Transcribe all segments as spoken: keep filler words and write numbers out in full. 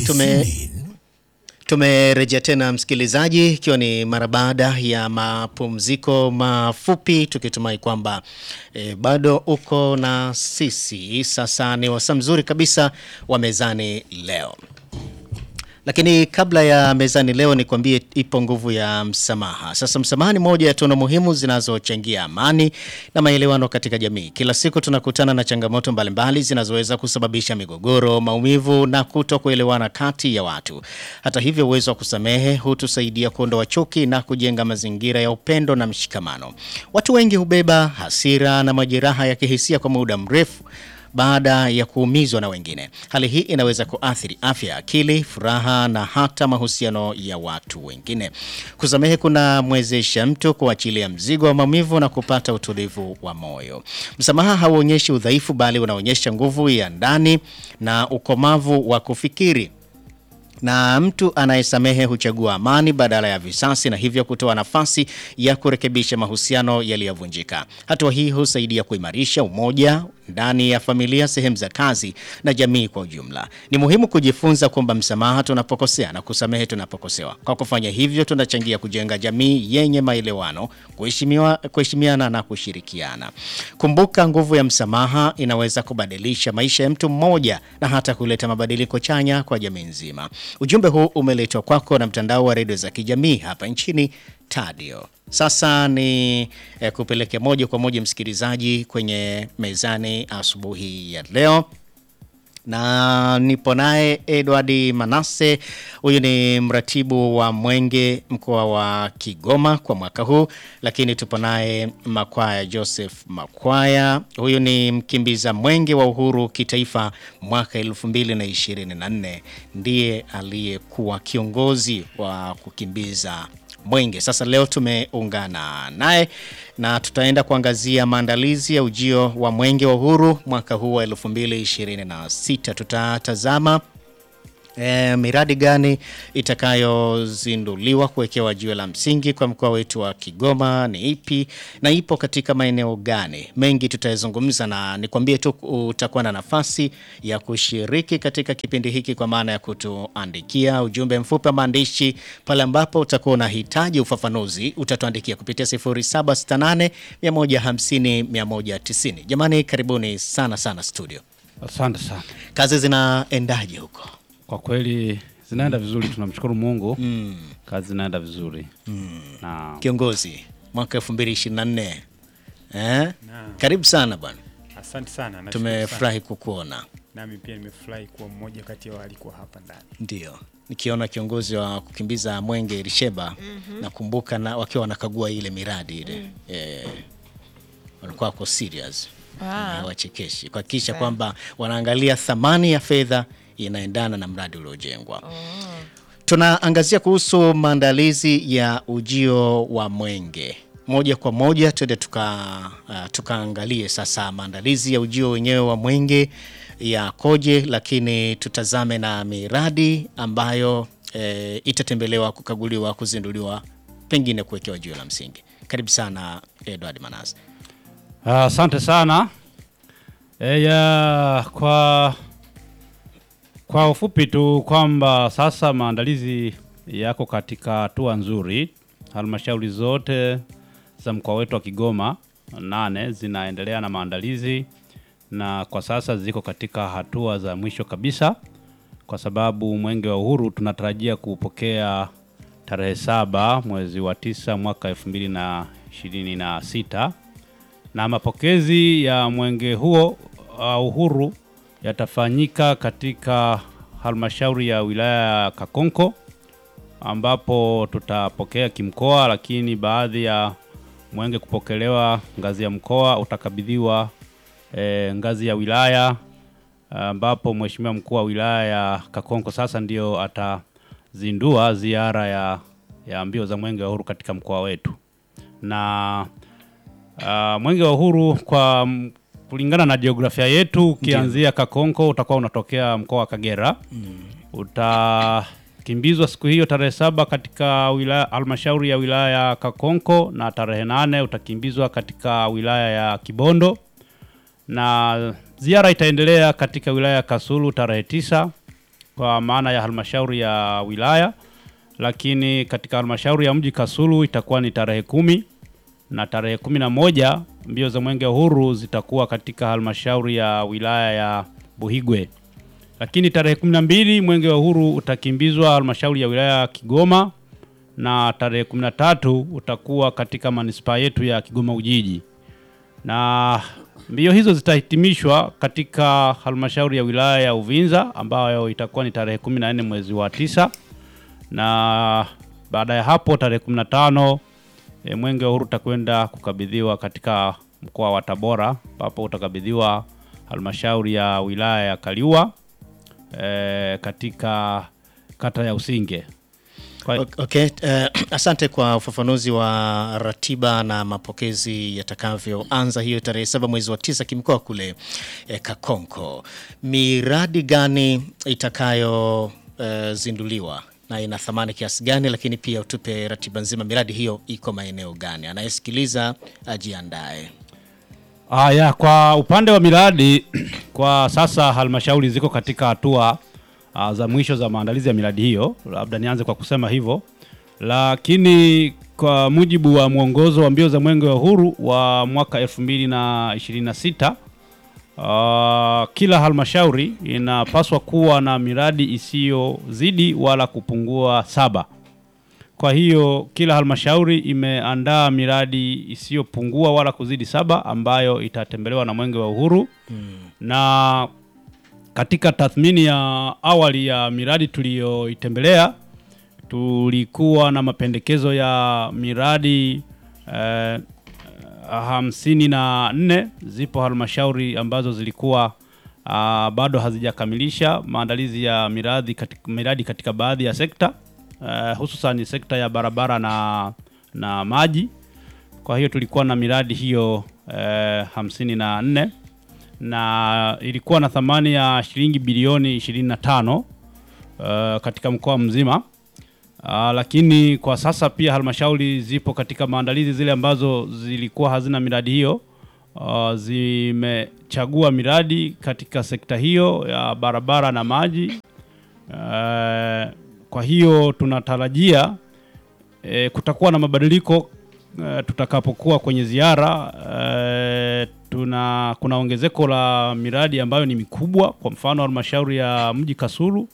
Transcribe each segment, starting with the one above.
Tume Tumerejea tena msikilizaji, ikiwa ni mara baada ya mapumziko mafupi, tukitumai kwamba e, bado uko na sisi. Sasa ni wasaa mzuri kabisa wa mezani leo. Lakini kabla ya mezani leo nikwambie ipo nguvu ya msamaha. Sasa msamaha ni moja ya tunu muhimu zinazochangia amani na maelewano katika jamii. Kila siku tunakutana na changamoto mbalimbali zinazoweza kusababisha migogoro, maumivu na kutokuelewana kati ya watu. Hata hivyo, uwezo wa kusamehe hutusaidia kuondoa chuki na kujenga mazingira ya upendo na mshikamano. Watu wengi hubeba hasira na majeraha ya kihisia kwa muda mrefu baada ya kuumizwa na wengine. Hali hii inaweza kuathiri afya ya akili, furaha na hata mahusiano ya watu wengine. Kusamehe kuna mwezesha mtu kuachilia mzigo wa maumivu na kupata utulivu wa moyo. Msamaha hauonyeshi udhaifu, bali unaonyesha nguvu ya ndani na ukomavu wa kufikiri. Na mtu anayesamehe huchagua amani badala ya visasi, na hivyo kutoa nafasi ya kurekebisha mahusiano yaliyovunjika. Hatua hii husaidia kuimarisha umoja ndani ya familia, sehemu za kazi na jamii kwa ujumla. Ni muhimu kujifunza kwamba msamaha tunapokosea na kusamehe tunapokosewa. Kwa kufanya hivyo, tunachangia kujenga jamii yenye maelewano, kuheshimiwa, kuheshimiana na kushirikiana. Kumbuka, nguvu ya msamaha inaweza kubadilisha maisha ya mtu mmoja na hata kuleta mabadiliko chanya kwa jamii nzima. Ujumbe huu umeletwa kwako na mtandao wa redio za kijamii hapa nchini, Tadio. Sasa ni eh, kupeleke moja kwa moja msikilizaji kwenye mezani asubuhi ya leo. Na nipo naye Edward Manase. Huyu ni mratibu wa Mwenge mkoa wa Kigoma kwa mwaka huu. Lakini tupo naye Makwaya Joseph Makwaya. Huyu ni mkimbiza Mwenge wa Uhuru kitaifa mwaka elfu mbili na ishirini na nne. Ndiye aliyekuwa kiongozi wa kukimbiza Mwenge. Sasa leo tumeungana naye na tutaenda kuangazia maandalizi ya ujio wa Mwenge wa Uhuru mwaka huu wa elfu mbili na ishirini na sita. Tutatazama E, miradi gani itakayozinduliwa kuwekewa jiwe la msingi kwa mkoa wetu wa Kigoma ni ipi na ipo katika maeneo gani? Mengi tutayazungumza, na nikwambie tu utakuwa na nafasi ya kushiriki katika kipindi hiki kwa maana ya kutuandikia ujumbe mfupi wa maandishi pale ambapo utakuwa unahitaji ufafanuzi. Utatuandikia kupitia sifuri saba sita nane mia moja hamsini mia moja tisini. Jamani, karibuni sana sana studio. Asante sana. Kazi zinaendaje huko? Kwa kweli zinaenda vizuri, tunamshukuru Mungu. Mm. Kazi zinaenda vizuri. Mm. Na kiongozi mwaka elfu mbili na ishirini na nne. Eh? Na karibu sana bwana. Asante sana. Tumefurahi kukuona. Nami pia nimefurahi kuwa mmoja kati ya walikuwa hapa ndani. Ndio. Nikiona kiongozi wa kukimbiza Mwenge Risheba, mm-hmm. nakumbuka na wakiwa wanakagua ile miradi ile. Mm. Eh, walikuwa wako serious. Ah. Wachekeshi kuhakikisha kwamba wanaangalia thamani ya fedha inaendana na mradi uliojengwa. Oh. Tunaangazia kuhusu maandalizi ya ujio wa Mwenge. Moja kwa moja twende tuka uh, tukaangalie sasa maandalizi ya ujio wenyewe wa Mwenge ya koje, lakini tutazame na miradi ambayo e, itatembelewa, kukaguliwa, kuzinduliwa, pengine kuwekewa jiwe la msingi. Karibu sana Edward Manase. Asante uh, sana. E, ya, kwa Kwa ufupi tu kwamba sasa maandalizi yako katika hatua nzuri. Halmashauri zote za mkoa wetu wa Kigoma nane zinaendelea na maandalizi, na kwa sasa ziko katika hatua za mwisho kabisa, kwa sababu Mwenge wa Uhuru tunatarajia kupokea tarehe saba mwezi wa tisa mwaka elfu mbili na ishirini na sita, na mapokezi ya Mwenge huo uh, Uhuru yatafanyika katika halmashauri ya wilaya ya Kakonko, ambapo tutapokea kimkoa, lakini baadhi ya Mwenge kupokelewa ngazi ya mkoa utakabidhiwa e, ngazi ya wilaya, ambapo mheshimiwa mkuu wa wilaya ya Kakonko sasa ndio atazindua ziara ya ya mbio za Mwenge wa Uhuru katika mkoa wetu. Na uh, Mwenge wa Uhuru kwa kulingana na jiografia yetu, ukianzia Kakonko utakuwa unatokea mkoa wa Kagera. Mm. Utakimbizwa siku hiyo tarehe saba katika wilaya halmashauri ya wilaya ya Kakonko, na tarehe nane utakimbizwa katika wilaya ya Kibondo, na ziara itaendelea katika wilaya ya Kasulu tarehe tisa, kwa maana ya halmashauri ya wilaya, lakini katika halmashauri ya mji Kasulu itakuwa ni tarehe kumi, na tarehe kumi na moja mbio za Mwenge wa Uhuru zitakuwa katika halmashauri ya wilaya ya Buhigwe. Lakini tarehe kumi na mbili Mwenge wa Uhuru utakimbizwa halmashauri ya wilaya ya Kigoma, na tarehe kumi na tatu utakuwa katika manispaa yetu ya Kigoma Ujiji. Na mbio hizo zitahitimishwa katika halmashauri ya wilaya ya Uvinza ambayo itakuwa ni tarehe kumi na nne mwezi wa tisa, na baada ya hapo tarehe kumi na tano e, Mwenge wa Uhuru utakwenda kukabidhiwa katika mkoa wa Tabora, ambapo utakabidhiwa halmashauri ya wilaya ya Kaliua e, katika kata ya Usinge. Kwa... Okay, uh, asante kwa ufafanuzi wa ratiba na mapokezi yatakavyoanza hiyo tarehe saba mwezi wa tisa kimkoa kule eh, Kakonko. Miradi gani itakayo uh, zinduliwa na ina thamani kiasi gani, lakini pia utupe ratiba nzima, miradi hiyo iko maeneo gani? Anayesikiliza ajiandae. Haya, kwa upande wa miradi kwa sasa halmashauri ziko katika hatua uh, za mwisho za maandalizi ya miradi hiyo. Labda nianze kwa kusema hivyo, lakini kwa mujibu wa mwongozo wa mbio za Mwenge wa Uhuru wa mwaka elfu mbili na ishirini na sita, uh, kila halmashauri inapaswa kuwa na miradi isiyozidi wala kupungua saba. Kwa hiyo kila halmashauri imeandaa miradi isiyopungua wala kuzidi saba ambayo itatembelewa na Mwenge wa Uhuru. Hmm. Na katika tathmini ya awali ya miradi tuliyoitembelea, tulikuwa na mapendekezo ya miradi eh, hamsini na nne. Zipo halmashauri ambazo zilikuwa uh, bado hazijakamilisha maandalizi ya miradi katika, miradi katika baadhi ya sekta. Uh, hususan sekta ya barabara na na maji. Kwa hiyo tulikuwa na miradi hiyo uh, hamsini na nne, na ilikuwa na thamani ya shilingi bilioni ishirini na tano uh, katika mkoa mzima. Uh, lakini kwa sasa pia halmashauri zipo katika maandalizi, zile ambazo zilikuwa hazina miradi hiyo uh, zimechagua miradi katika sekta hiyo ya barabara na maji. Uh, Kwa hiyo tunatarajia e, kutakuwa na mabadiliko e, tutakapokuwa kwenye ziara. E, tuna kuna ongezeko la miradi ambayo ni mikubwa. Kwa mfano halmashauri ya mji Kasulu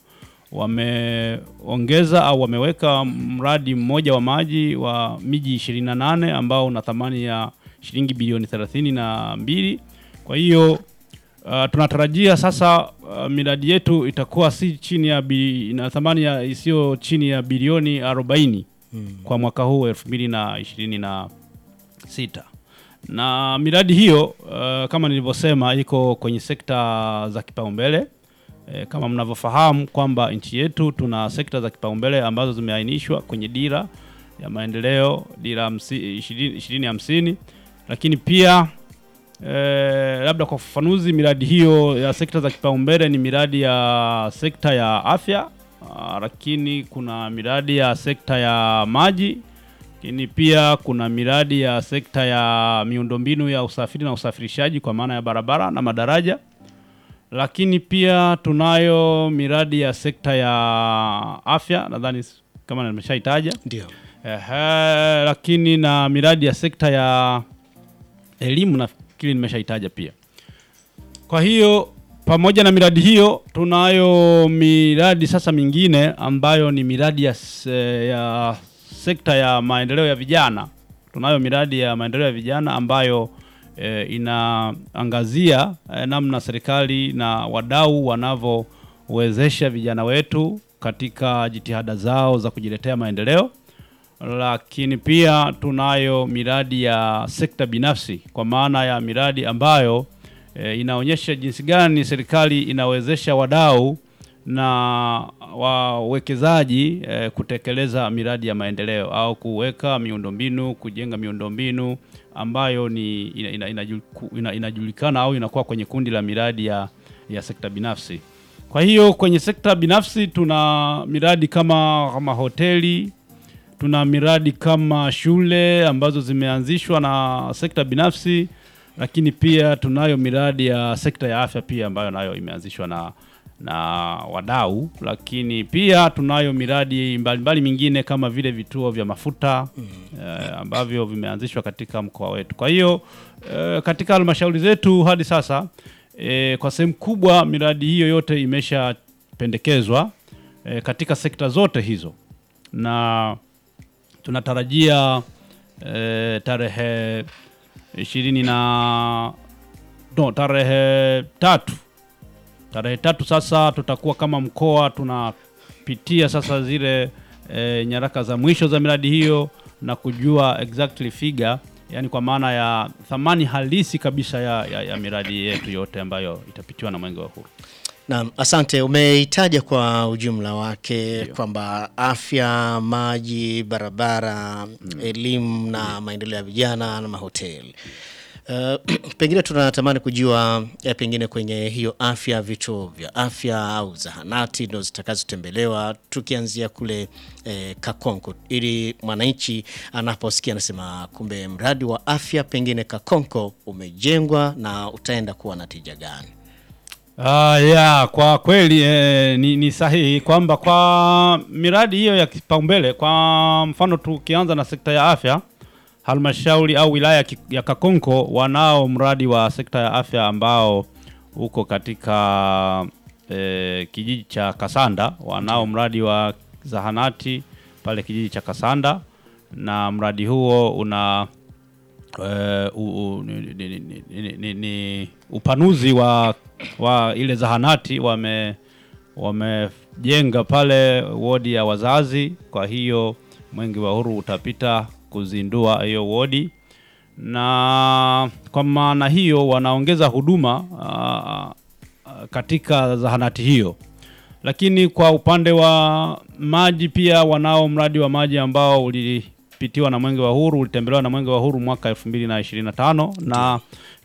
wameongeza au wameweka mradi mmoja wa maji wa miji ishirini na nane ambao una thamani ya shilingi bilioni thelathini na mbili. Kwa hiyo Uh, tunatarajia sasa uh, miradi yetu itakuwa si chini ya bi, na thamani ya isiyo chini ya bilioni arobaini hmm. kwa mwaka huu elfu mbili na ishirini na sita. Na miradi hiyo uh, kama nilivyosema iko kwenye sekta za kipaumbele. E, kama mnavyofahamu kwamba nchi yetu tuna sekta za kipaumbele ambazo zimeainishwa kwenye dira ya maendeleo, dira ishirini hamsini, lakini pia Eh, labda kwa ufafanuzi, miradi hiyo ya sekta za kipaumbele ni miradi ya sekta ya afya, uh, lakini kuna miradi ya sekta ya maji, lakini pia kuna miradi ya sekta ya miundombinu ya usafiri na usafirishaji kwa maana ya barabara na madaraja, lakini pia tunayo miradi ya sekta ya afya, nadhani kama nimeshaitaja. Ndio. Eh, lakini na miradi ya sekta ya elimu na kile nimeshaitaja pia. Kwa hiyo pamoja na miradi hiyo tunayo miradi sasa mingine ambayo ni miradi ya, se, ya sekta ya maendeleo ya vijana. Tunayo miradi ya maendeleo ya vijana ambayo e, inaangazia e, namna serikali na wadau wanavyowezesha vijana wetu katika jitihada zao za kujiletea maendeleo. Lakini pia tunayo miradi ya sekta binafsi kwa maana ya miradi ambayo e, inaonyesha jinsi gani serikali inawezesha wadau na wawekezaji e, kutekeleza miradi ya maendeleo au kuweka miundombinu, kujenga miundombinu ambayo ni ina, ina, ina, inajulikana au inakuwa kwenye kundi la miradi ya, ya sekta binafsi. Kwa hiyo kwenye sekta binafsi tuna miradi kama kama hoteli, tuna miradi kama shule ambazo zimeanzishwa na sekta binafsi, lakini pia tunayo miradi ya sekta ya afya pia ambayo nayo imeanzishwa na na wadau, lakini pia tunayo miradi mbalimbali mingine kama vile vituo vya mafuta mm. uh, ambavyo vimeanzishwa katika mkoa wetu. Kwa hiyo uh, katika halmashauri zetu hadi sasa uh, kwa sehemu kubwa miradi hiyo yote imeshapendekezwa uh, katika sekta zote hizo, na tunatarajia uh, tarehe ishirini na no, tarehe tatu Tarehe tatu sasa tutakuwa kama mkoa tunapitia sasa zile e, nyaraka za mwisho za miradi hiyo na kujua exactly figure, yani kwa maana ya thamani halisi kabisa ya, ya, ya miradi yetu yote ambayo itapitiwa na Mwenge wa Uhuru. Naam, asante. Umeitaja kwa ujumla wake kwamba afya, maji, barabara, mm. elimu na mm. maendeleo ya vijana na mahoteli. Uh, pengine tunatamani kujua ya pengine kwenye hiyo afya, vituo vya afya au zahanati ndo zitakazotembelewa, tukianzia kule eh, Kakonko, ili mwananchi anaposikia anasema kumbe mradi wa afya pengine Kakonko umejengwa na utaenda kuwa na tija gani? Ah uh, yeah, kwa kweli eh, ni, ni sahihi kwamba kwa miradi hiyo ya kipaumbele, kwa mfano tukianza na sekta ya afya, halmashauri au wilaya ya Kakonko wanao mradi wa sekta ya afya ambao uko katika e, kijiji cha Kasanda. Wanao mradi wa zahanati pale kijiji cha Kasanda, na mradi huo una e, u, u, ni, ni, ni, ni, ni upanuzi wa, wa ile zahanati. Wame wamejenga pale wodi ya wazazi, kwa hiyo Mwenge wa Uhuru utapita kuzindua hiyo wodi, na kwa maana hiyo wanaongeza huduma uh, katika zahanati hiyo. Lakini kwa upande wa maji pia wanao mradi wa maji ambao ulipitiwa na Mwenge wa Uhuru, ulitembelewa na Mwenge wa Uhuru mwaka elfu mbili na ishirini na tano, na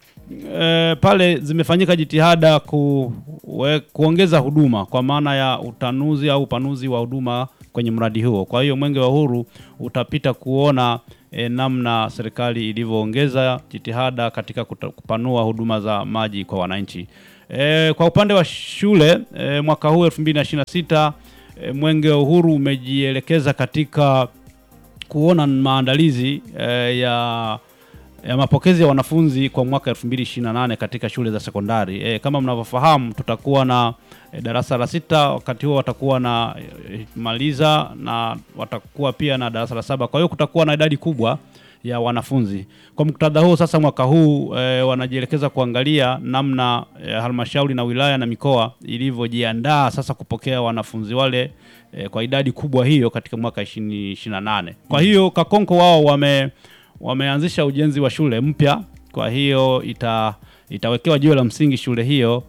e, pale zimefanyika jitihada ku, we, kuongeza huduma kwa maana ya utanuzi au upanuzi wa huduma kwenye mradi huo. Kwa hiyo Mwenge wa Uhuru utapita kuona e, namna serikali ilivyoongeza jitihada katika kupanua huduma za maji kwa wananchi. E, kwa upande wa shule e, mwaka huu elfu mbili na ishirini na sita e, Mwenge wa Uhuru umejielekeza katika kuona maandalizi e, ya ya mapokezi ya wanafunzi kwa mwaka elfu mbili ishirini na nane katika shule za sekondari. E, kama mnavyofahamu tutakuwa na e, darasa la sita, wakati huo watakuwa na e, maliza, na watakuwa pia na darasa la saba. Kwa hiyo kutakuwa na idadi kubwa ya wanafunzi. Kwa muktadha huo sasa mwaka huu e, wanajielekeza kuangalia namna e, halmashauri na wilaya na mikoa ilivyojiandaa sasa kupokea wanafunzi wale e, kwa idadi kubwa hiyo katika mwaka ishirini ishirini na nane. Kwa hiyo Kakonko wao wame wameanzisha ujenzi wa shule mpya, kwa hiyo ita itawekewa jiwe la msingi shule hiyo.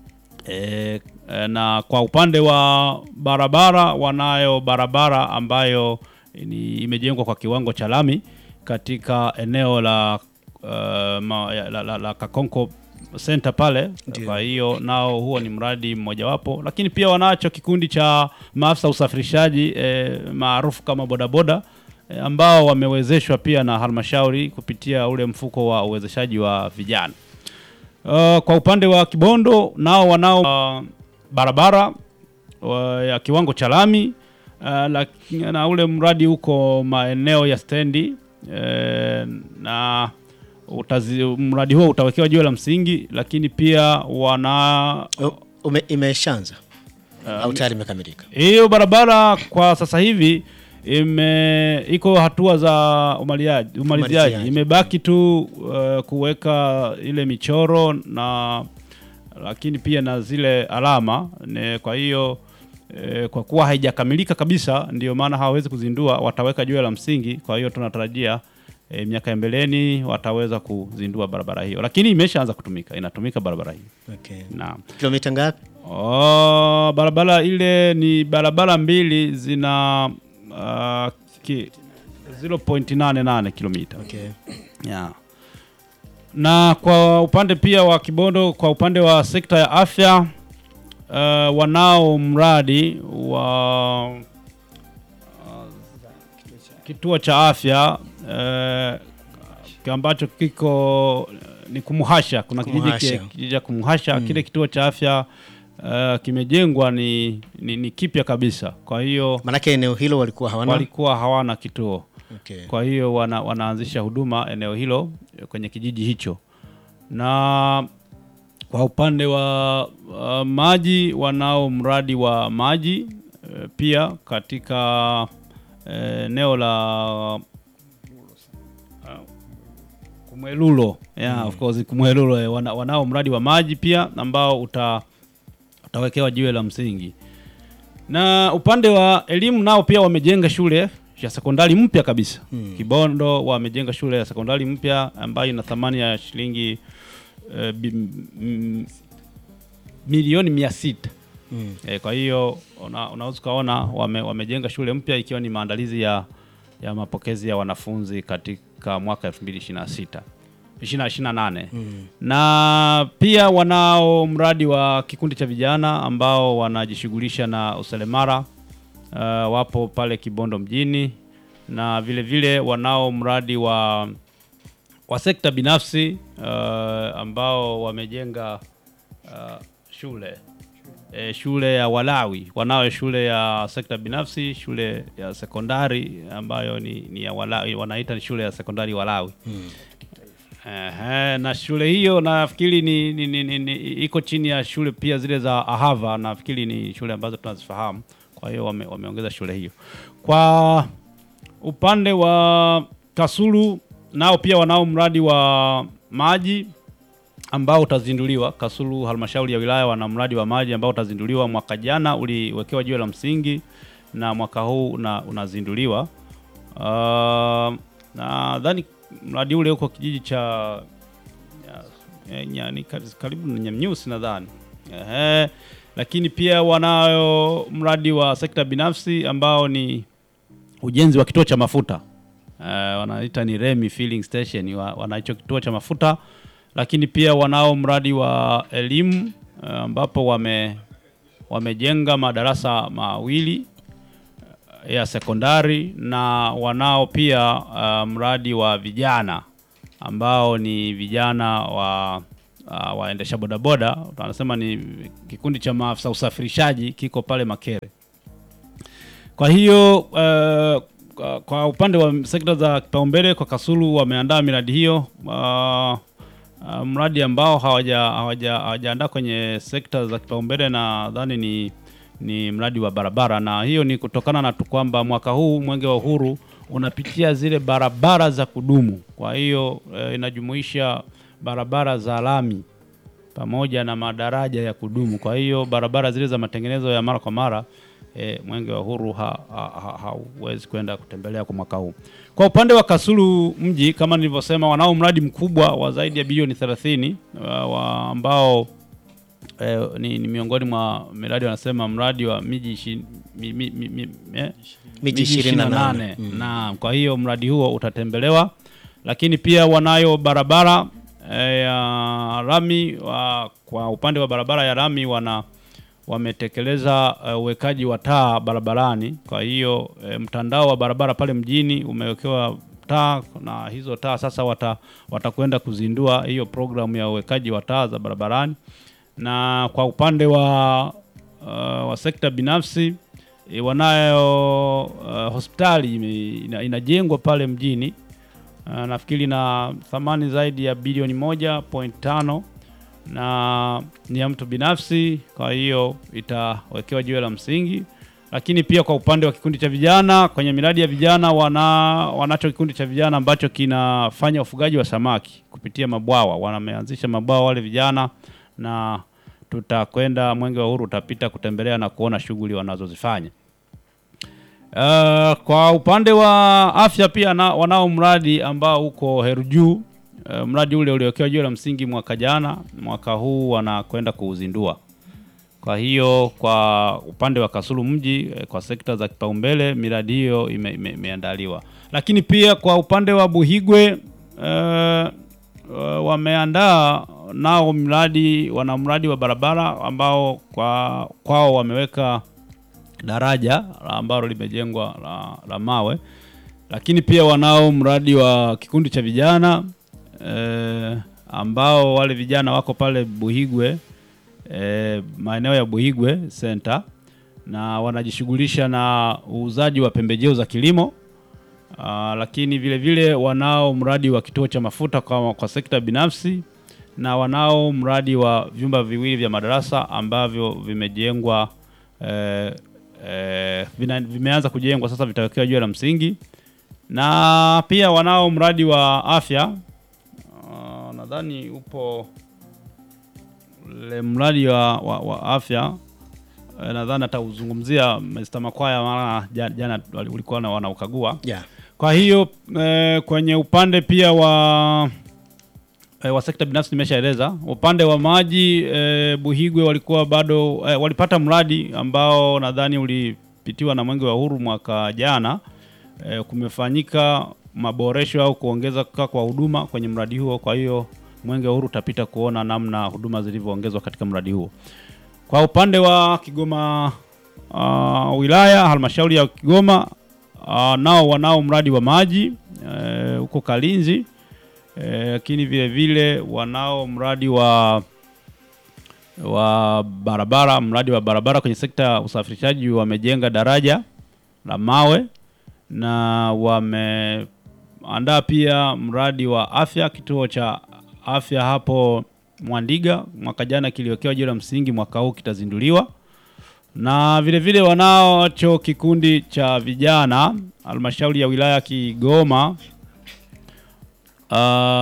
E, e, na kwa upande wa barabara wanayo barabara ambayo ni imejengwa kwa kiwango cha lami katika eneo la uh, ma, la, la, la Kakonko Center pale. Ndiyo. Kwa hiyo nao huo ni mradi mmoja wapo, lakini pia wanacho kikundi cha maafisa usafirishaji e, maarufu kama bodaboda e, ambao wamewezeshwa pia na halmashauri kupitia ule mfuko wa uwezeshaji wa vijana. Uh, kwa upande wa Kibondo nao wanao uh, barabara uh, ya kiwango cha lami uh, la, na ule mradi uko maeneo ya stendi uh, na utazi, mradi huo utawekewa jiwe la msingi, lakini pia wana ume, imeshaanza uh, au tayari imekamilika. Hiyo barabara kwa sasa hivi ime iko hatua za umaliaji umaliziaji, imebaki tu uh, kuweka ile michoro na lakini pia na zile alama ne, kwa hiyo e, kwa kuwa haijakamilika kabisa ndio maana hawawezi kuzindua, wataweka jiwe la msingi. Kwa hiyo tunatarajia e, miaka ya mbeleni wataweza kuzindua barabara hiyo, lakini imeshaanza kutumika, inatumika barabara hiyo. Okay. Naam. Kilomita ngapi? Oh, barabara ile ni barabara mbili zina uh, ki, zero point nane nane kilomita. Okay. Yeah. Na kwa upande pia wa Kibondo, kwa upande wa sekta ya afya uh, wanao mradi wa uh, kituo cha afya uh, ambacho kiko ni Kumuhasha. Kuna kijiji kijiji cha Kumuhasha. Mm. Kile kituo cha afya uh, kimejengwa ni, ni, ni kipya kabisa. Kwa hiyo manake eneo hilo walikuwa hawana walikuwa hawana kituo. Okay. Kwa hiyo wana, wanaanzisha huduma eneo hilo kwenye kijiji hicho. Na kwa upande wa uh, maji, wanao mradi wa maji uh, pia katika eneo uh, la uh, Kumwelulo. Yeah, mm. Of course Kumwelulo wana, wanao mradi wa maji pia ambao uta utawekewa jiwe la msingi. Na upande wa elimu nao pia wamejenga shule ya sekondari mpya kabisa. Hmm. Kibondo wamejenga shule ya sekondari mpya ambayo ina thamani ya shilingi uh, m, milioni mia sita. Hmm. E, kwa hiyo una, unaweza kuona wame, wamejenga shule mpya ikiwa ni maandalizi ya ya mapokezi ya wanafunzi katika mwaka elfu mbili ishirini na sita ishirini na nane. Hmm. Na pia wanao mradi wa kikundi cha vijana ambao wanajishughulisha na useremala. Uh, wapo pale Kibondo mjini, na vile vile wanao mradi wa wa sekta binafsi uh, ambao wamejenga uh, shule e, shule ya Walawi. Wanao shule ya sekta binafsi, shule ya sekondari ambayo ni, ni ya Walawi, wanaita ni shule ya sekondari Walawi. Hmm. Uh, na shule hiyo nafikiri ni, ni, ni, ni, ni iko chini ya shule pia zile za Ahava, nafikiri ni shule ambazo tunazifahamu. Kwa hiyo wame, wameongeza shule hiyo. Kwa upande wa Kasulu nao pia wanao mradi wa maji ambao utazinduliwa. Kasulu halmashauri ya wilaya wana mradi wa maji ambao utazinduliwa. Mwaka jana uliwekewa jiwe la msingi na mwaka huu una, unazinduliwa. Uh, nadhani mradi ule uko kijiji cha ya, ya, ni karibu na Nyamnyusi nadhani. Ehe. Lakini pia wanayo mradi wa sekta binafsi ambao ni ujenzi wa kituo cha mafuta. Uh, wanaita ni Remi Filling Station, wanaicho kituo cha mafuta. Lakini pia wanao mradi wa elimu ambapo uh, wame wamejenga madarasa mawili uh, ya sekondari, na wanao pia uh, mradi wa vijana ambao ni vijana wa Uh, waendesha bodaboda. Tunasema ni kikundi cha maafisa usafirishaji kiko pale Makere. Kwa hiyo uh, kwa upande wa sekta za kipaumbele kwa Kasulu wameandaa miradi hiyo. Uh, uh, mradi ambao hawaja hawaja hawajaandaa kwenye sekta za kipaumbele na dhani ni ni mradi wa barabara, na hiyo ni kutokana na tu kwamba mwaka huu Mwenge wa Uhuru unapitia zile barabara za kudumu. Kwa hiyo uh, inajumuisha barabara za lami pamoja na madaraja ya kudumu. Kwa hiyo barabara zile za matengenezo ya mara kwa mara e, Mwenge wa Uhuru hauwezi ha, ha, kwenda kutembelea kwa mwaka huu. Kwa upande wa Kasulu mji kama nilivyosema, wanao mradi mkubwa wa zaidi ya bilioni thelathini wa ambao e, ni, ni miongoni mwa miradi wanasema mradi wa miji mi, mi, mi, mi, eh, miji ishirini na nane. Mm. Na kwa hiyo mradi huo utatembelewa, lakini pia wanayo barabara ya uh, rami wa, kwa upande wa barabara ya rami wana wametekeleza uwekaji uh, wa taa barabarani. Kwa hiyo uh, mtandao wa barabara pale mjini umewekewa taa, na hizo taa sasa wata watakwenda kuzindua hiyo programu ya uwekaji wa taa za barabarani. Na kwa upande wa uh, wa sekta binafsi e, wanayo uh, hospitali ina, inajengwa pale mjini. Uh, nafikiri na thamani zaidi ya bilioni moja point tano na ni ya mtu binafsi. Kwa hiyo itawekewa jiwe la msingi. Lakini pia kwa upande wa kikundi cha vijana, kwenye miradi ya vijana wana wanacho kikundi cha vijana ambacho kinafanya ufugaji wa samaki kupitia mabwawa. Wameanzisha mabwawa wale vijana, na tutakwenda Mwenge wa Uhuru utapita kutembelea na kuona shughuli wanazozifanya. Uh, kwa upande wa afya pia na, wanao mradi ambao uko Heruju. Uh, mradi ule uliowekewa jiwe la msingi mwaka jana, mwaka huu wanakwenda kuuzindua. Kwa hiyo kwa upande wa Kasulu mji, kwa sekta za kipaumbele miradi hiyo imeandaliwa. Ime, lakini pia kwa upande wa Buhigwe uh, uh, wameandaa nao mradi, wana mradi wa barabara ambao kwa kwao wameweka daraja ambalo limejengwa la, la mawe. Lakini pia wanao mradi wa kikundi cha vijana eh, ambao wale vijana wako pale Buhigwe e, maeneo ya Buhigwe Center, na wanajishughulisha na uuzaji wa pembejeo za kilimo. Aa, lakini vile vile wanao mradi wa kituo cha mafuta kwa, kwa sekta binafsi, na wanao mradi wa vyumba viwili vya madarasa ambavyo vimejengwa e, e, vina, vimeanza kujengwa sasa, vitawekewa jiwe la msingi. Na pia wanao mradi wa afya. Uh, nadhani upo le mradi wa, wa, wa afya. Uh, nadhani atauzungumzia mister Makwaya, maana jana ulikuwa na wanaukagua. Yeah. Kwa hiyo eh, kwenye upande pia wa eh, wa sekta binafsi nimeshaeleza. Upande wa maji eh, Buhigwe walikuwa bado eh, walipata mradi ambao nadhani ulipitiwa na Mwenge wa Uhuru mwaka jana. E, kumefanyika maboresho au kuongeza kwa huduma kwenye mradi huo. Kwa hiyo Mwenge wa Uhuru utapita kuona namna huduma zilivyoongezwa katika mradi huo. Kwa upande wa Kigoma uh, wilaya, halmashauri ya Kigoma uh, nao wanao mradi wa maji huko uh, Kalinzi, lakini uh, vile vile wanao mradi wa wa barabara, mradi wa barabara kwenye sekta ya usafirishaji. Wamejenga daraja la mawe na wameandaa pia mradi wa afya, kituo cha afya hapo Mwandiga. Mwaka jana kiliwekewa jiwe la msingi, mwaka huu kitazinduliwa. Na vile vile wanao cho kikundi cha vijana halmashauri ya wilaya Kigoma. Uh,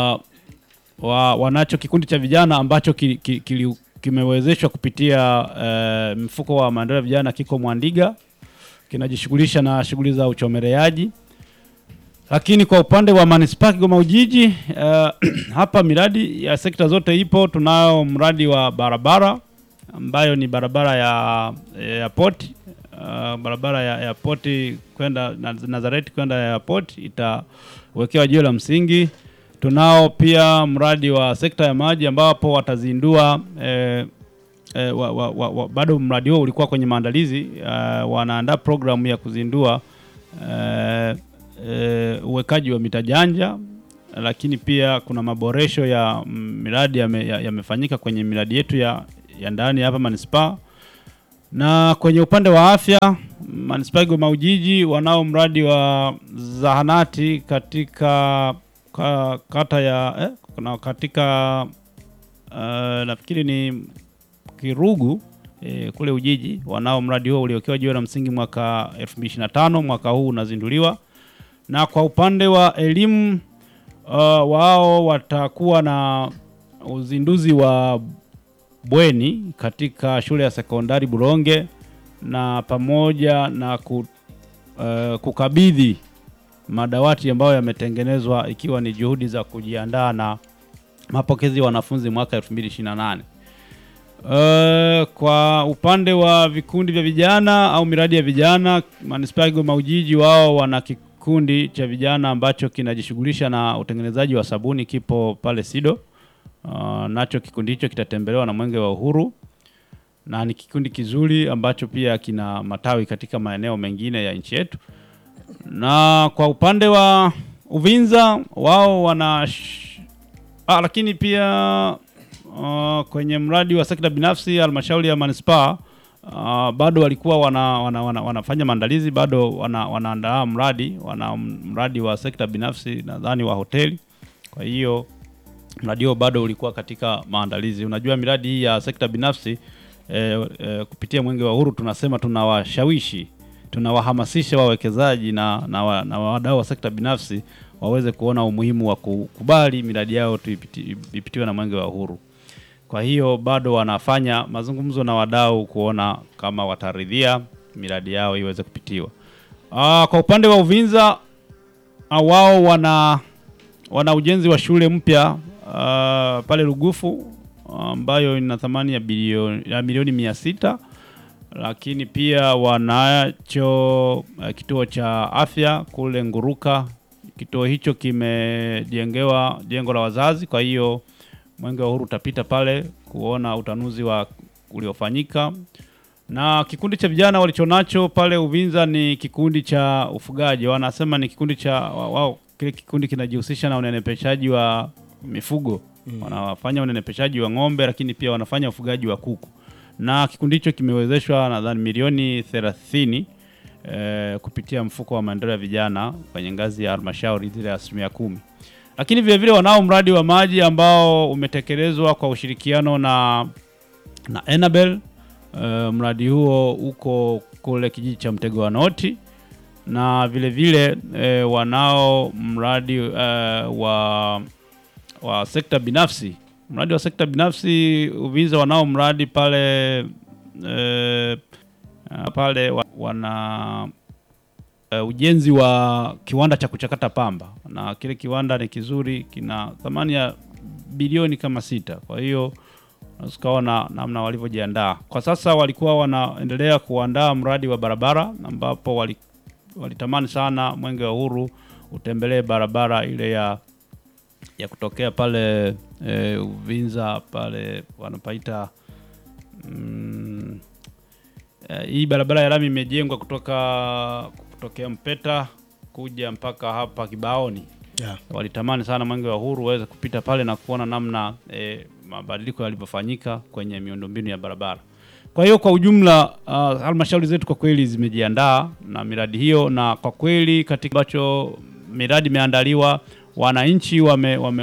wa, wanacho kikundi cha vijana ambacho ki, ki, ki, kimewezeshwa kupitia uh, mfuko wa maendeleo ya vijana, kiko Mwandiga, kinajishughulisha na shughuli za uchomeleaji. Lakini kwa upande wa Manispaa Kigoma Ujiji, uh, hapa miradi ya sekta zote ipo. Tunao mradi wa barabara ambayo ni barabara ya ya port, uh, barabara ya, ya port kwenda Nazareti kwenda ya port itawekewa jiwe la msingi. Tunao pia mradi wa sekta ya maji ambapo watazindua eh, E, wa, wa, wa, wa, bado mradi huo ulikuwa kwenye maandalizi. Uh, wanaandaa programu ya kuzindua uh, uh, uwekaji wa mita janja, lakini pia kuna maboresho ya miradi yamefanyika ya kwenye miradi yetu ya, ya ndani hapa Manispaa. Na kwenye upande wa afya, Manispaa Kigoma Ujiji wanao mradi wa zahanati katika ka, kata ya eh, kuna katika uh, nafikiri ni Kirugu e, kule Ujiji. Wanao mradi huo uliokiwa jiwe la msingi mwaka elfu mbili ishirini na tano, mwaka huu unazinduliwa. Na kwa upande wa elimu, uh, wao watakuwa na uzinduzi wa bweni katika shule ya sekondari Buronge, na pamoja na ku, uh, kukabidhi madawati ambayo yametengenezwa, ikiwa ni juhudi za kujiandaa na mapokezi ya wanafunzi mwaka elfu mbili ishirini na nane. Uh, kwa upande wa vikundi vya vijana au miradi ya vijana, Manispaa Kigoma Ujiji wao wana kikundi cha vijana ambacho kinajishughulisha na utengenezaji wa sabuni, kipo pale Sido. Uh, nacho kikundi hicho kitatembelewa na Mwenge wa Uhuru, na ni kikundi kizuri ambacho pia kina matawi katika maeneo mengine ya nchi yetu. Na kwa upande wa Uvinza wao wana ah, lakini pia Uh, kwenye mradi wa sekta binafsi halmashauri ya Manispaa uh, bado walikuwa wana, wana, wana, wanafanya maandalizi, bado wana, wanaandaa mradi wana mradi wa sekta binafsi nadhani wa hoteli. Kwa hiyo mradi huo bado ulikuwa katika maandalizi. Unajua miradi hii ya sekta binafsi eh, eh, kupitia Mwenge wa Uhuru tunasema tunawashawishi, tunawahamasisha wawekezaji na na, wa, na wadau wa sekta binafsi waweze kuona umuhimu wa kukubali miradi yao ipitiwe na Mwenge wa Uhuru. Kwa hiyo bado wanafanya mazungumzo na wadau kuona kama wataridhia miradi yao iweze kupitiwa. Aa, kwa upande wa Uvinza wao wana wana ujenzi wa shule mpya uh, pale Lugufu ambayo ina thamani ya bilioni ya milioni mia sita, lakini pia wanacho uh, kituo cha afya kule Nguruka. Kituo hicho kimejengewa jengo la wazazi, kwa hiyo Mwenge wa Uhuru utapita pale kuona utanuzi wa uliofanyika. Na kikundi cha vijana walichonacho pale Uvinza ni kikundi cha ufugaji. Wanasema ni kikundi cha wao, kile kikundi kinajihusisha na unenepeshaji wa mifugo. Mm. Wanafanya unenepeshaji wa ng'ombe, lakini pia wanafanya ufugaji wa kuku. Na kikundi hicho kimewezeshwa nadhani milioni thelathini eh, kupitia mfuko wa maendeleo ya vijana kwenye ngazi ya halmashauri zile asilimia kumi. Lakini vile vile wanao mradi wa maji ambao umetekelezwa kwa ushirikiano na na Enabel. Uh, mradi huo uko kule kijiji cha Mtego wa Noti, na vile vile eh, wanao mradi uh, wa wa sekta binafsi. Mradi wa sekta binafsi Uvinza wanao mradi pale eh, pale wana uh, ujenzi wa kiwanda cha kuchakata pamba, na kile kiwanda ni kizuri, kina thamani ya bilioni kama sita. Kwa hiyo usikaona namna walivyojiandaa. Kwa sasa walikuwa wanaendelea kuandaa mradi wa barabara, ambapo wali, walitamani sana Mwenge wa Uhuru utembelee barabara ile ya ya kutokea pale e, Uvinza pale wanapaita mm, e, hii barabara ya lami imejengwa kutoka kutokea Mpeta kuja mpaka hapa Kibaoni. Yeah. Walitamani sana Mwenge wa Uhuru uweze kupita pale na kuona namna e, mabadiliko yalivyofanyika kwenye miundombinu ya barabara. Kwa hiyo kwa ujumla uh, halmashauri zetu kwa kweli zimejiandaa na miradi hiyo, na kwa kweli katika ambacho miradi imeandaliwa wananchi wame, wame